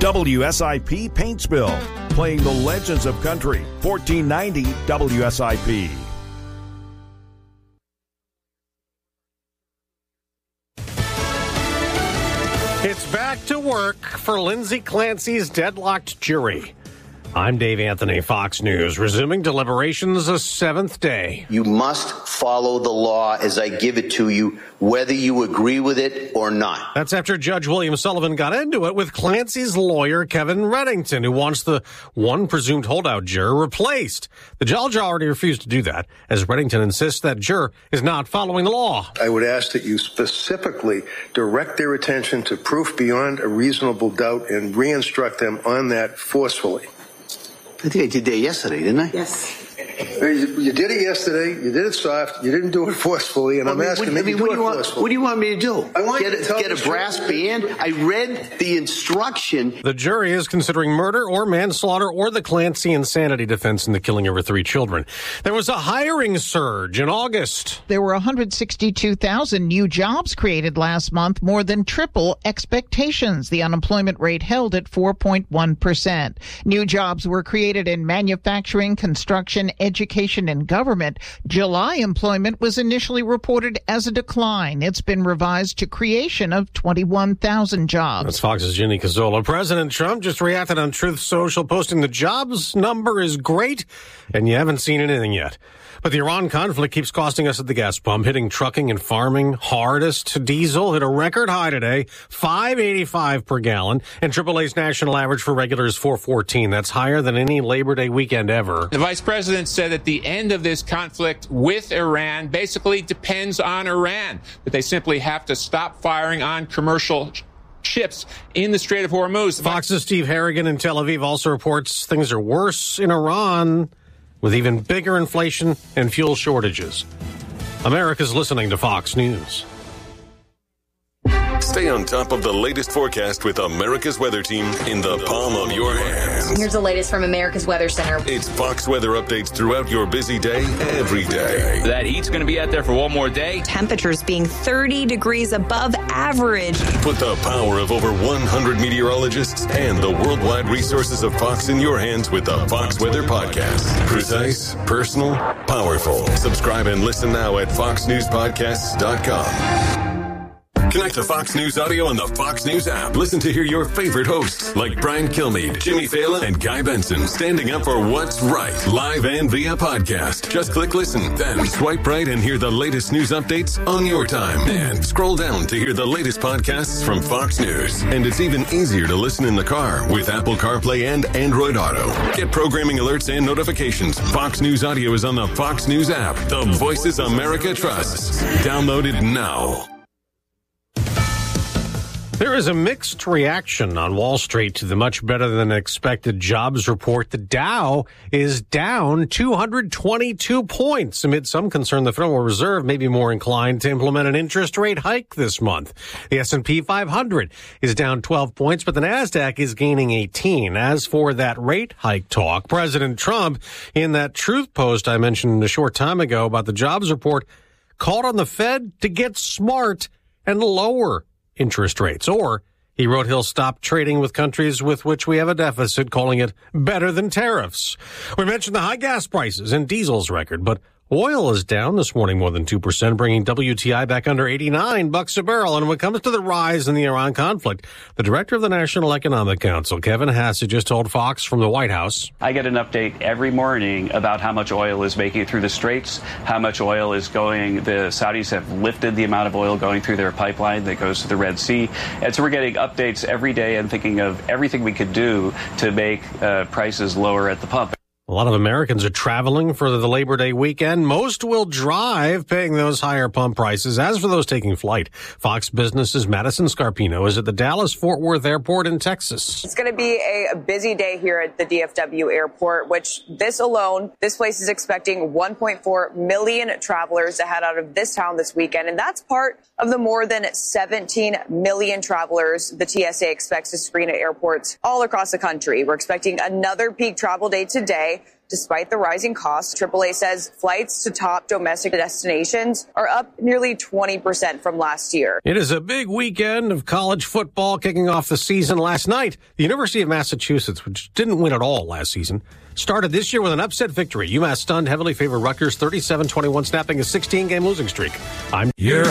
WSIP Paintsville, playing the legends of country. 1490 WSIP. It's back to work for Lindsay Clancy's deadlocked jury. I'm Dave Anthony, Fox News, resuming deliberations a seventh day. You must follow the law as I give it to you, whether you agree with it or not. That's after Judge William Sullivan got into it with Clancy's lawyer, Kevin Reddington, who wants the one presumed holdout juror replaced. The judge already refused to do that, as Reddington insists that juror is not following the law. I would ask that you specifically direct their attention to proof beyond a reasonable doubt and re-instruct them on that forcefully. I think I did that yesterday, didn't I? Yes. You did it yesterday. You did it soft. You didn't do it forcefully, and I'm asking that you do it forcefully. What do you want me to do? I want you to get a brass band. I read the instruction. The jury is considering murder or manslaughter or the Clancy insanity defense in the killing of her three children. There was a hiring surge in August. There were 162,000 new jobs created last month, more than triple expectations. The unemployment rate held at 4.1%. New jobs were created in manufacturing, construction, education, and government. July employment was initially reported as a decline. It's been revised to creation of 21,000 jobs. That's Fox's Ginny Cazzola. President Trump just reacted on Truth Social, posting the jobs number is great, and you haven't seen anything yet. But the Iran conflict keeps costing us at the gas pump, hitting trucking and farming hardest. Diesel hit a record high today, $5.85 per gallon, and AAA's national average for regular is $4.14. That's higher than any Labor Day weekend ever. The vice president said that the end of this conflict with Iran basically depends on Iran, that they simply have to stop firing on commercial ships in the Strait of Hormuz. Fox's Steve Harrigan in Tel Aviv also reports things are worse in Iran, with even bigger inflation and fuel shortages. America's listening to Fox News. Stay on top of the latest forecast with America's Weather Team in the palm of your hands. Here's the latest from America's Weather Center. It's Fox weather updates throughout your busy day, every day. That heat's going to be out there for one more day. Temperatures being 30 degrees above average. Put the power of over 100 meteorologists and the worldwide resources of Fox in your hands with the Fox Weather Podcast. Precise, personal, powerful. Subscribe and listen now at foxnewspodcasts.com. Connect to Fox News Audio on the Fox News app. Listen to hear your favorite hosts like Brian Kilmeade, Jimmy Fallon, and Guy Benson standing up for what's right, live and via podcast. Just click listen, then swipe right and hear the latest news updates on your time. And scroll down to hear the latest podcasts from Fox News. And it's even easier to listen in the car with Apple CarPlay and Android Auto. Get programming alerts and notifications. Fox News Audio is on the Fox News app. The voices America trusts. Download it now. There is a mixed reaction on Wall Street to the much better than expected jobs report. The Dow is down 222 points amid some concern the Federal Reserve may be more inclined to implement an interest rate hike this month. The S&P 500 is down 12 points, but the Nasdaq is gaining 18. As for that rate hike talk, President Trump, in that Truth post I mentioned a short time ago about the jobs report, called on the Fed to get smart and lower interest rates. Or he wrote he'll stop trading with countries with which we have a deficit, calling it better than tariffs. We mentioned the high gas prices and diesel's record, but oil is down this morning more than 2%, bringing WTI back under $89 a barrel. And when it comes to the rise in the Iran conflict, the director of the National Economic Council, Kevin Hassett, just told Fox from the White House. I get an update every morning about how much oil is making it through the Straits, how much oil is going. The Saudis have lifted the amount of oil going through their pipeline that goes to the Red Sea. And so we're getting updates every day and thinking of everything we could do to make prices lower at the pump. A lot of Americans are traveling for the Labor Day weekend. Most will drive, paying those higher pump prices. As for those taking flight, Fox Business's Madison Scarpino is at the Dallas-Fort Worth Airport in Texas. It's going to be a busy day here at the DFW airport, which this place is expecting 1.4 million travelers to head out of this town this weekend. And that's part of the more than 17 million travelers the TSA expects to screen at airports all across the country. We're expecting another peak travel day today. despite the rising costs. AAA says flights to top domestic destinations are up nearly 20% from last year. It is a big weekend of college football kicking off the season last night. The University of Massachusetts, which didn't win at all last season, started this year with an upset victory. UMass stunned heavily favored Rutgers 37-21, snapping a 16-game losing streak. Your